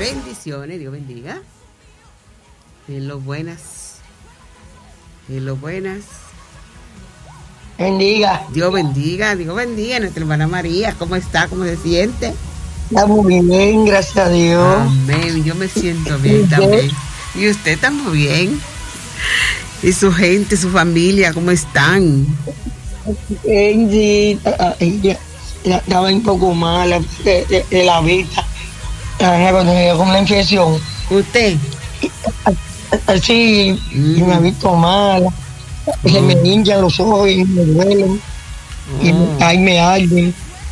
Bendiciones, Dios bendiga. En lo buenas. Bendiga. Dios bendiga. Nuestra hermana María, ¿cómo está? ¿Cómo se siente? Está muy bien, gracias a Dios. Amén, yo me siento bien también. Y usted está muy bien. Y su gente, su familia, ¿cómo están? Sí, ella estaba un poco mala de la vista. Cuando me dio con la infección. ¿Usted? Sí, y me ha visto mala. Se me hinchan los ojos y me duelen. Y ahí me arden.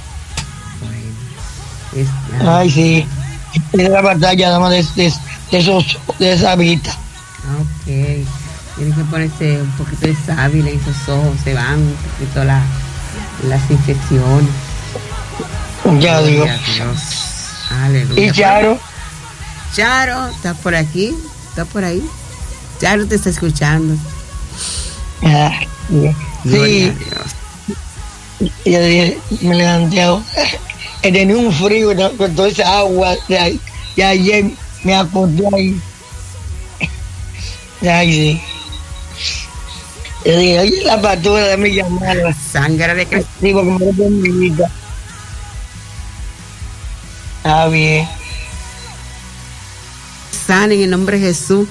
Ay, sí. Es la batalla nada más de esa vista. Ok. Tiene que ponerse un poquito de sábila en esos ojos, se van un poquito las infecciones. Ya digo. Dios. Aleluya. ¿Y Charo? Charo, ¿está por aquí? ¿Está por ahí? Charo te está escuchando. Sí. Yo me levanté. Tenía un frío con toda esa agua. Y ayer me acordé ahí. Ay, sí. Yo dije, oye, la pastora, déjame llamarla. Sangre de Cristo. Sí, porque me lo pongo mi vida. Está bien. Sana en el nombre de Jesús.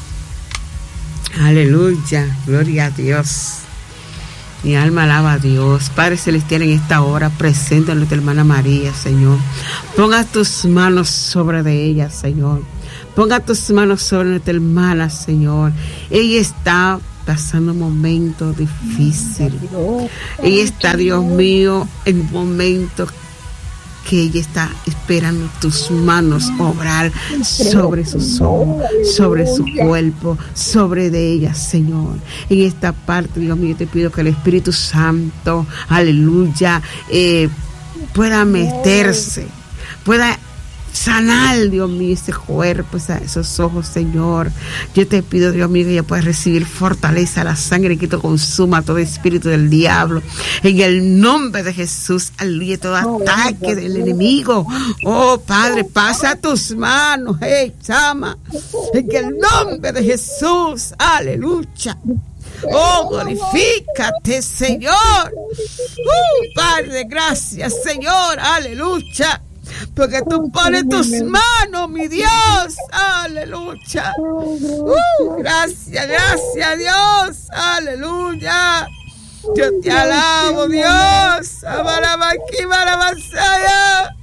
Aleluya. Gloria a Dios. Mi alma alaba a Dios. Padre Celestial, en esta hora, presenta a nuestra hermana María, Señor. Ponga tus manos sobre de ella, Señor. Ponga tus manos sobre nuestra hermana, Señor. Ella está pasando momentos difíciles. Ella está, Dios mío, en un momento que ella está esperando tus manos obrar sobre sus ojos, sobre su cuerpo, sobre de ella, Señor. En esta parte, Dios mío, te pido que el Espíritu Santo, aleluya, pueda meterse, pueda sanar, Dios mío, ese cuerpo, esos ojos, Señor. Yo te pido, Dios mío, que ella pueda recibir fortaleza, la sangre que te consuma todo espíritu del diablo. En el nombre de Jesús, aleluya, todo ataque del enemigo. Oh, Padre, pasa tus manos, chama. En el nombre de Jesús, aleluya. Oh, glorifícate, Señor. Padre, gracias, Señor, aleluya. Porque tú pones tus manos, mi Dios, aleluya. Gracias, Dios, aleluya. Yo te alabo, Dios. Amarabaki, marabasaya.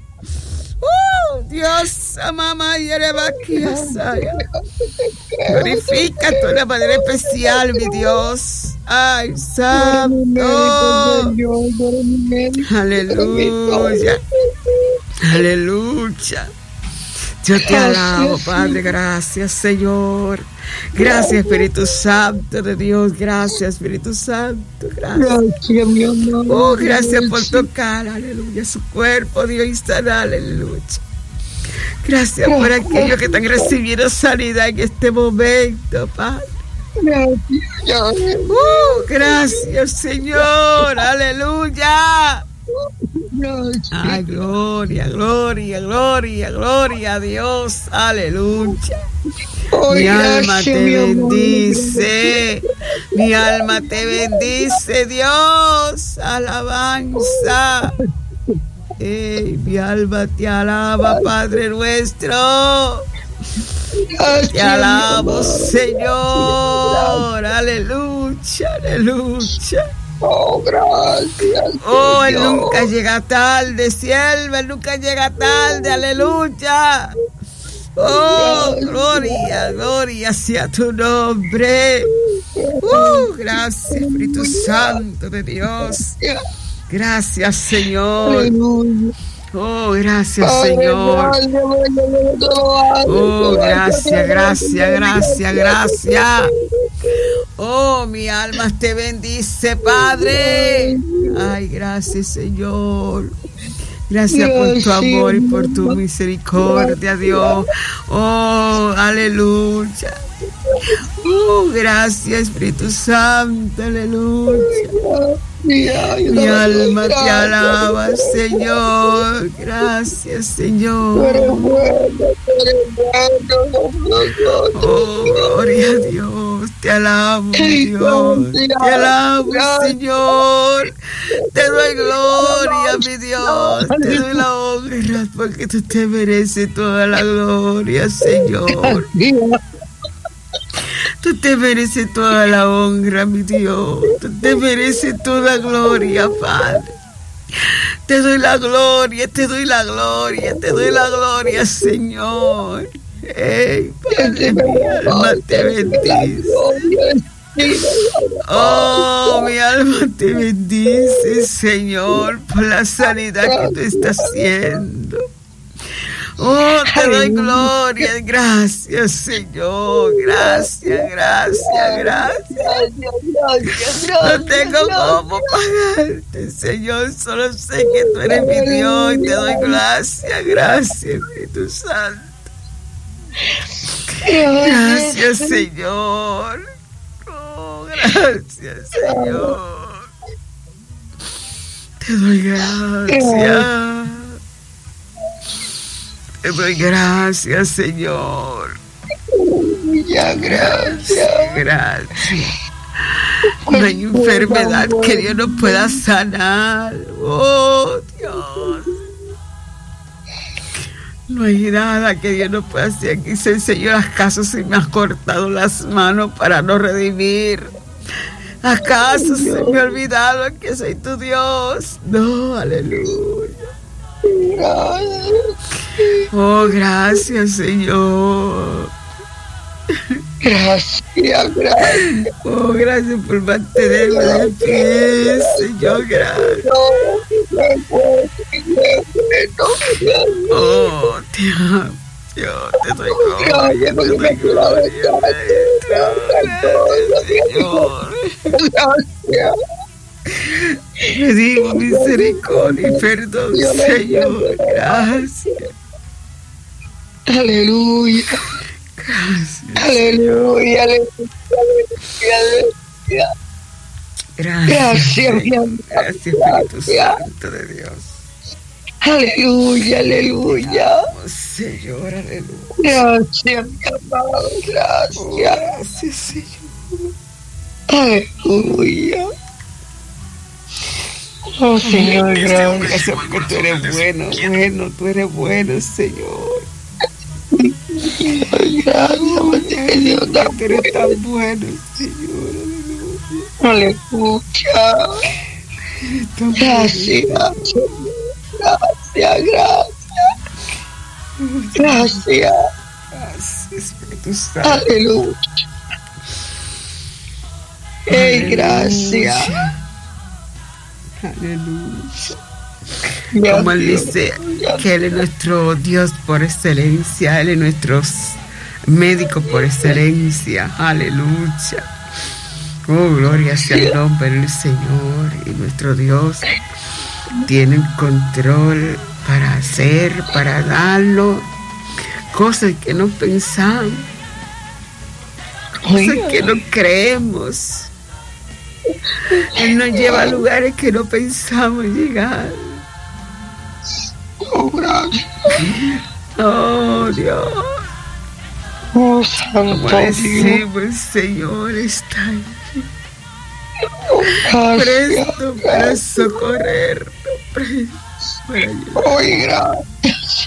Dios, mamá, yerebaki, asaya. Glorifica tú de una manera especial, mi Dios. Ay, santo. Aleluya. Aleluya. Yo te alabo, Padre. Gracias, Señor. Gracias, Espíritu Santo de Dios. Gracias, Espíritu Santo. Gracias, mi amor. Oh, gracias por tocar, aleluya, su cuerpo, Dios, y sanar, aleluya. Gracias por aquellos que están recibiendo sanidad en este momento, Padre. Gracias, Señor. Aleluya. Ay, gloria a Dios, aleluya. Mi alma te bendice, Dios, alabanza. Mi alma te alaba, Padre nuestro. Te alabo, Señor, aleluya. Oh, gracias. Oh, Él nunca llega tarde, sierva, Él nunca llega tarde, aleluya. Oh, gloria sea tu nombre. Gracias, Espíritu Santo de Dios. Gracias, Señor. Oh, gracias, Señor. Oh, gracias. Oh, mi alma te bendice, Padre. Ay, gracias, Señor. Gracias por tu amor y por tu misericordia, Dios. Oh, aleluya. Gracias, Espíritu Santo, aleluya. Mi alma te alaba, Señor. Gracias, Señor. Oh, gloria a Dios. Te alabo, Dios. Te alabo, Señor. Te doy gloria, mi Dios. Te doy la honra porque tú te mereces toda la gloria, Señor. Tú te mereces toda la honra, mi Dios. Tú te mereces toda gloria, Padre. Te doy la gloria, te doy la gloria, te doy la gloria, Señor. Hey, Padre, mi alma te bendice. Oh, mi alma te bendice, Señor, por la sanidad que tú estás haciendo. Oh, te doy gloria, gracias, Señor, gracias. No tengo cómo pagarte, Señor, solo sé que tú eres mi Dios y te doy gracias, Espíritu Santo. Gracias, Señor. Oh, gracias, Señor. Te doy gracias. Te doy gracias, Señor. Gracias. No hay enfermedad que Dios no pueda sanar. Oh, Dios. No hay nada que Dios no pueda hacer. Aquí se enseñó, ¿acaso se me has cortado las manos para no redimir? ¿Acaso se me ha olvidado que soy tu Dios? No, aleluya. Oh, gracias, Señor. Gracias. Oh, gracias por mantenerme de pie, Señor, gracias. Oh, te amo, Dios, te doy gloria, Señor. Pedimos misericordia y perdón, Señor, gracias. Aleluya. Gracias. Aleluya. Gracias, Espíritu Santo de Dios. Aleluya. Señor, aleluya. Gracias, mi amado. Gracias. Gracias, Señor. Aleluya. Oh, Señor, gracias porque tú eres bueno, tú eres bueno, Señor. Gracias porque Dios tú eres tan bueno, Señor. Aleluya. Gracias. Gracias, Espíritu Santo. Aleluya. Gracias. Aleluya. Como Él dice que Él es nuestro Dios por excelencia, Él es nuestro médico por excelencia. Aleluya. Oh, gloria sea el nombre del Señor. Y nuestro Dios tiene el control para hacer, para darlo, cosas que no pensamos, cosas que no creemos. Él nos lleva a lugares que no pensamos llegar. Oh, gracias. Oh, Dios. Oh, santo decimos, el Señor está ahí. Presto para socorrernos, presto para ayudar. Oh, gracias.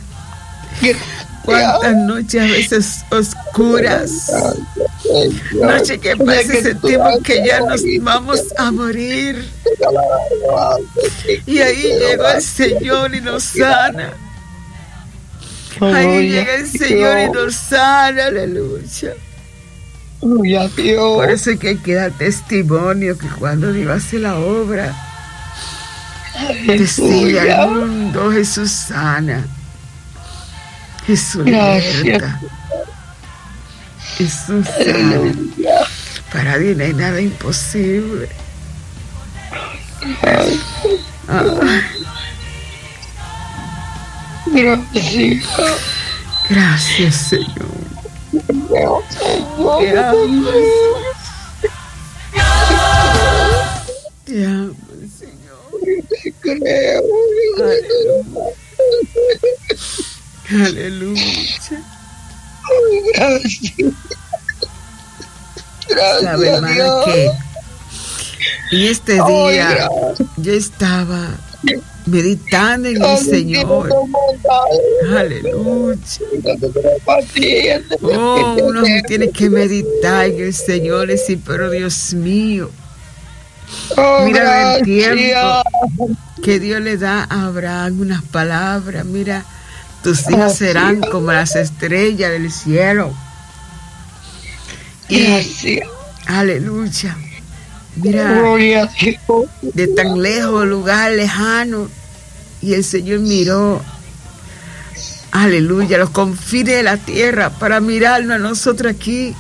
Cuántas noches a veces oscuras, noches que parece sentimos que ya nos vamos a morir, y ahí llegó el Señor y nos sana. Ahí llega el Señor y nos sana, aleluya. Por eso es que hay que dar testimonio que cuando Dios hace la obra, decirle al mundo: Jesús sana, Jesús liberta, Jesús sana. Para Dios no hay nada imposible. Gracias, Señor. Te amo. Te amo. creo. Aleluya. Gracias. Sabe, Gracias, hermana, Dios. que en este Ay, día gracias. yo estaba meditando en el Ay, Señor. Dios, Aleluya. paciente. Oh, uno tiene que meditar en el Señor y decir, pero Dios mío, Oh, mira el gracias. tiempo que Dios le da a Abraham unas palabras. Mira, tus hijos serán como las estrellas del cielo. Y Gracias. aleluya. Mira, Gloria a Dios. de tan lejos, lugar lejano. Y el Señor miró, aleluya, los confines de la tierra para mirarnos a nosotros aquí.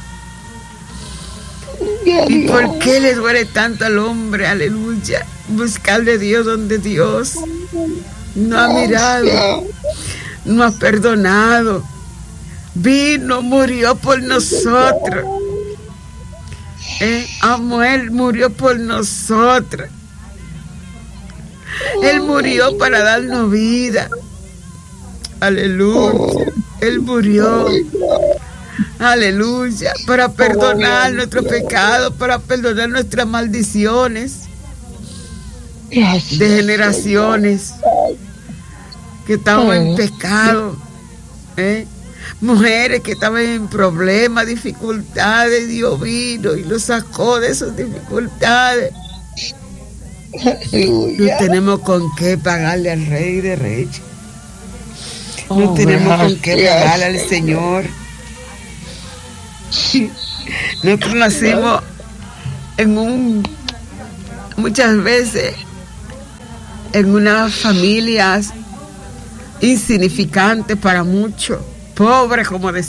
¿Y por qué le duele tanto al hombre, aleluya? Buscarle a Dios donde Dios no ha mirado, no ha perdonado. Vino, murió por nosotros. Él murió por nosotros. Él murió para darnos vida. Aleluya. Él murió. Aleluya. Para perdonar nuestros pecados, para perdonar nuestras maldiciones de generaciones que estaban en pecado. Mujeres que estaban en problemas, dificultades, Dios vino y los sacó de esas dificultades. No tenemos con qué pagarle al Rey de Reyes. No tenemos con qué pagarle al Señor. Nosotros nacimos muchas veces en unas familias insignificantes para muchos, pobres, como decía.